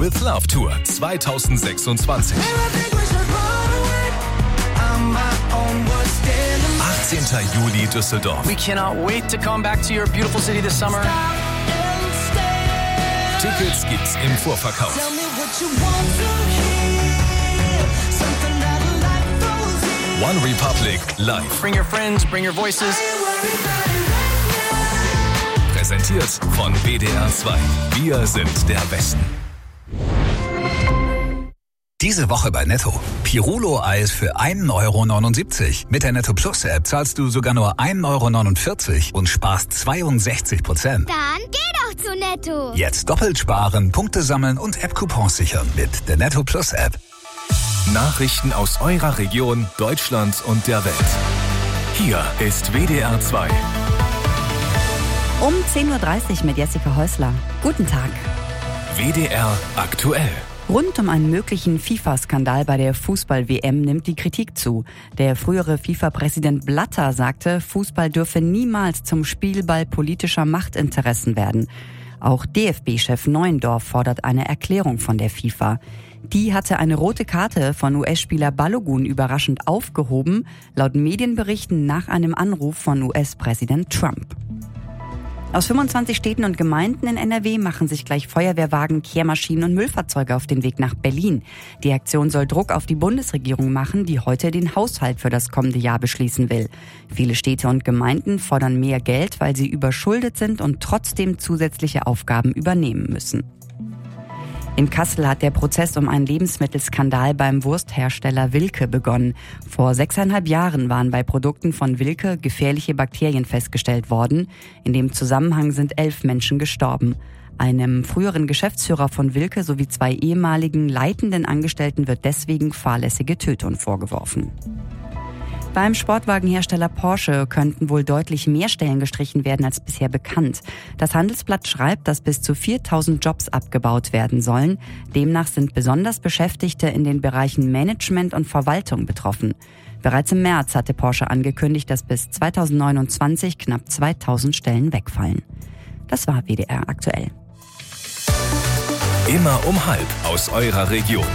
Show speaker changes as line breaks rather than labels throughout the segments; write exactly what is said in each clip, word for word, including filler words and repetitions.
with Love Tour zwanzig sechsundzwanzig. achtzehnten Juli Düsseldorf.
We cannot wait to come back to your beautiful city this summer.
Tickets gibt's im Vorverkauf. One Republic live.
Bring your friends, bring your voices.
Präsentiert von W D R zwei. Wir sind der Westen.
Diese Woche bei Netto. Pirulo-Eis für ein Euro neunundsiebzig. Mit der Netto Plus App zahlst du sogar nur ein Euro neunundvierzig und sparst zweiundsechzig Prozent.
Dann geh doch zu Netto.
Jetzt doppelt sparen, Punkte sammeln und App-Coupons sichern mit der Netto Plus App.
Nachrichten aus eurer Region, Deutschland und der Welt. Hier ist W D R zwei.
Um zehn Uhr dreißig mit Jessica Häusler. Guten Tag.
W D R aktuell.
Rund um einen möglichen FIFA-Skandal bei der Fußball-W M nimmt die Kritik zu. Der frühere FIFA-Präsident Blatter sagte, Fußball dürfe niemals zum Spielball politischer Machtinteressen werden. Auch D F B-Chef Neuendorf fordert eine Erklärung von der FIFA. Die hatte eine rote Karte von U S-Spieler Balogun überraschend aufgehoben, laut Medienberichten nach einem Anruf von U S-Präsident Trump. Aus fünfundzwanzig Städten und Gemeinden in N R W machen sich gleich Feuerwehrwagen, Kehrmaschinen und Müllfahrzeuge auf den Weg nach Berlin. Die Aktion soll Druck auf die Bundesregierung machen, die heute den Haushalt für das kommende Jahr beschließen will. Viele Städte und Gemeinden fordern mehr Geld, weil sie überschuldet sind und trotzdem zusätzliche Aufgaben übernehmen müssen. In Kassel hat der Prozess um einen Lebensmittelskandal beim Wursthersteller Wilke begonnen. Vor sechseinhalb Jahren waren bei Produkten von Wilke gefährliche Bakterien festgestellt worden. In dem Zusammenhang sind elf Menschen gestorben. Einem früheren Geschäftsführer von Wilke sowie zwei ehemaligen leitenden Angestellten wird deswegen fahrlässige Tötung vorgeworfen. Beim Sportwagenhersteller Porsche könnten wohl deutlich mehr Stellen gestrichen werden als bisher bekannt. Das Handelsblatt schreibt, dass bis zu viertausend Jobs abgebaut werden sollen. Demnach sind besonders Beschäftigte in den Bereichen Management und Verwaltung betroffen. Bereits im März hatte Porsche angekündigt, dass bis zweitausendneunundzwanzig knapp zweitausend Stellen wegfallen. Das war W D R aktuell.
Immer um halb aus eurer Region.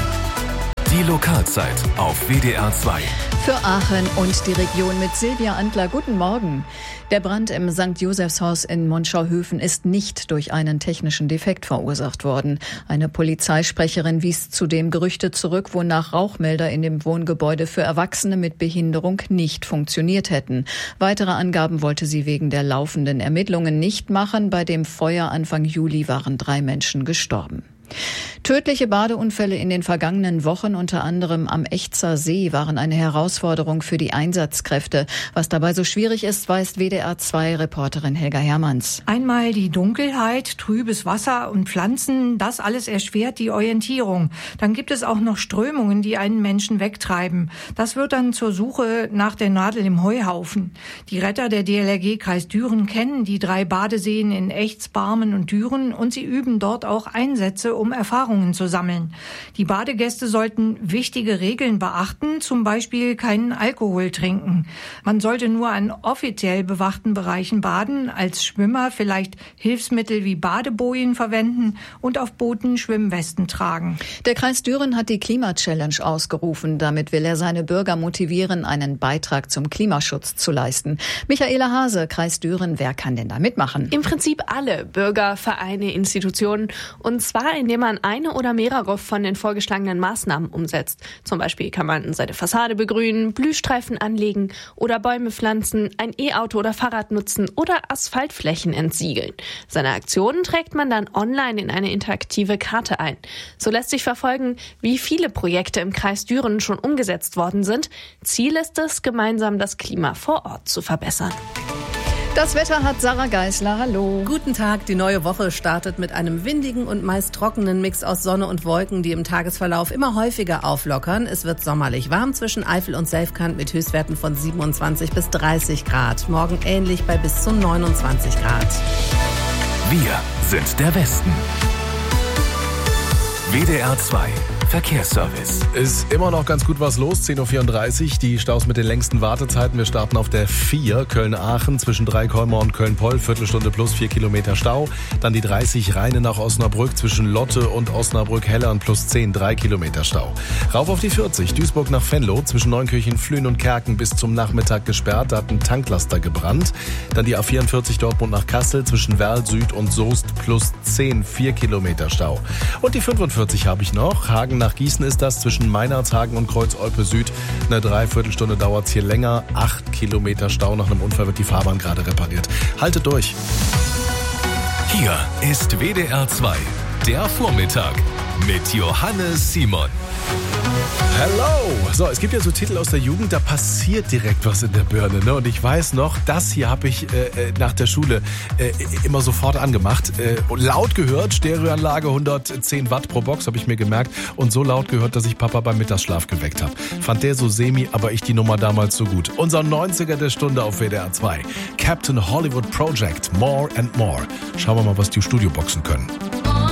Die Lokalzeit auf W D R zwei.
Für Aachen und die Region mit Silvia Antler. Guten Morgen. Der Brand im Sankt Josefshaus in Monschau-Höfen ist nicht durch einen technischen Defekt verursacht worden. Eine Polizeisprecherin wies zudem Gerüchte zurück, wonach Rauchmelder in dem Wohngebäude für Erwachsene mit Behinderung nicht funktioniert hätten. Weitere Angaben wollte sie wegen der laufenden Ermittlungen nicht machen. Bei dem Feuer Anfang Juli waren drei Menschen gestorben. Tödliche Badeunfälle in den vergangenen Wochen, unter anderem am Echzer See, waren eine Herausforderung für die Einsatzkräfte. Was dabei so schwierig ist, weist W D R zwei Reporterin Helga Hermanns.
Einmal die Dunkelheit, trübes Wasser und Pflanzen, das alles erschwert die Orientierung. Dann gibt es auch noch Strömungen, die einen Menschen wegtreiben. Das wird dann zur Suche nach der Nadel im Heuhaufen. Die Retter der D L R G Kreis Düren kennen die drei Badeseen in Echts, Barmen und Düren und sie üben dort auch Einsätze, um Erfahrungen zu sammeln. Die Badegäste sollten wichtige Regeln beachten, zum Beispiel keinen Alkohol trinken. Man sollte nur an offiziell bewachten Bereichen baden, als Schwimmer vielleicht Hilfsmittel wie Badebojen verwenden und auf Booten Schwimmwesten tragen.
Der Kreis Düren hat die Klima-Challenge ausgerufen. Damit will er seine Bürger motivieren, einen Beitrag zum Klimaschutz zu leisten. Michaela Hase, Kreis Düren, wer kann denn da mitmachen?
Im Prinzip alle Bürger, Vereine, Institutionen. Und zwar indem man eine oder mehrere von den vorgeschlagenen Maßnahmen umsetzt. Zum Beispiel kann man seine Fassade begrünen, Blühstreifen anlegen oder Bäume pflanzen, ein E-Auto oder Fahrrad nutzen oder Asphaltflächen entsiegeln. Seine Aktionen trägt man dann online in eine interaktive Karte ein. So lässt sich verfolgen, wie viele Projekte im Kreis Düren schon umgesetzt worden sind. Ziel ist es, gemeinsam das Klima vor Ort zu verbessern.
Das Wetter hat Sarah Geisler. Hallo.
Guten Tag. Die neue Woche startet mit einem windigen und meist trockenen Mix aus Sonne und Wolken, die im Tagesverlauf immer häufiger auflockern. Es wird sommerlich warm zwischen Eifel und Selfkant mit Höchstwerten von siebenundzwanzig bis dreißig Grad. Morgen ähnlich bei bis zu neunundzwanzig Grad.
Wir sind der Westen. W D R zwei Verkehrsservice.
Ist immer noch ganz gut was los, zehn Uhr vierunddreißig. Die Staus mit den längsten Wartezeiten. Wir starten auf der vier, Köln-Aachen, zwischen Dreikolmar und Köln-Poll, Viertelstunde plus vier Kilometer Stau. Dann die dreißig, Rheine nach Osnabrück, zwischen Lotte und Osnabrück-Hellern, plus zehn, drei Kilometer Stau. Rauf auf die vierzig, Duisburg nach Venlo, zwischen Neunkirchen, Flühen und Kerken bis zum Nachmittag gesperrt. Da hat ein Tanklaster gebrannt. Dann die A vierundvierzig, Dortmund nach Kassel, zwischen Werl Süd und Soest, plus zehn, vier Kilometer Stau. Und die fünfundvierzig habe ich noch. Hagen nach Gießen ist das, zwischen Meinerzhagen und Kreuz-Olpe Süd. Eine Dreiviertelstunde dauert es hier länger. Acht Kilometer Stau. Nach einem Unfall wird die Fahrbahn gerade repariert. Haltet durch.
Hier ist W D R zwei, der Vormittag mit Johannes Simon.
Hello! So, es gibt ja so Titel aus der Jugend, da passiert direkt was in der Birne. Ne? Und ich weiß noch, das hier habe ich äh, nach der Schule äh, immer sofort angemacht. Äh, laut gehört, Stereoanlage, hundertzehn Watt pro Box, habe ich mir gemerkt. Und so laut gehört, dass ich Papa beim Mittagsschlaf geweckt habe. Fand der so semi, aber ich die Nummer damals so gut. Unser neunziger der Stunde auf W D R zwei. Captain Hollywood Project, More and More. Schauen wir mal, was die Studioboxen können.